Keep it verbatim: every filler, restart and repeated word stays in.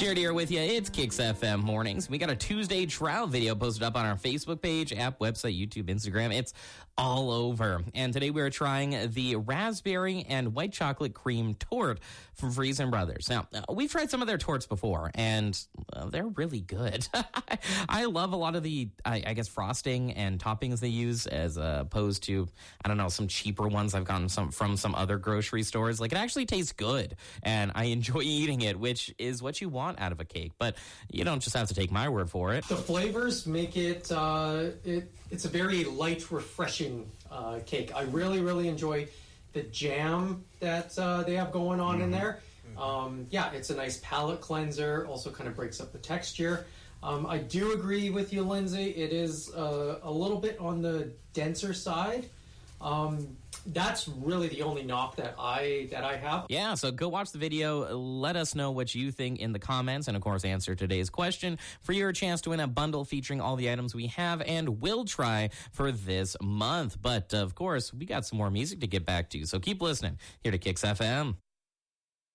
Jared here with you. It's Kicks F M Mornings. We got a Tuesday trial video posted up on our Facebook page, app, website, YouTube, Instagram. It's all over. And today we are trying the raspberry and white chocolate cream torte from Freson Brothers. Now, uh, we've tried some of their tortes before, and uh, they're really good. I love a lot of the, I, I guess, frosting and toppings they use as uh, opposed to, I don't know, some cheaper ones I've gotten some from some other grocery stores. Like, it actually tastes good, and I enjoy eating it, which is what you want out of a cake. But you don't just have to take my word for it. The flavors make it, uh, it it's a very light, refreshing uh, cake. I really, really enjoy the jam that uh, they have going on mm-hmm. in there. Um, yeah, it's a nice palate cleanser, also kind of breaks up the texture. Um, I do agree with you, Lindsay. It is uh, a little bit on the denser side. Um, that's really the only knock that I that I have. Yeah, so go watch the video. Let us know what you think in the comments, and of course, answer today's question for your chance to win a bundle featuring all the items we have and will try for this month. But of course, we got some more music to get back to, so keep listening here to Kicks F M.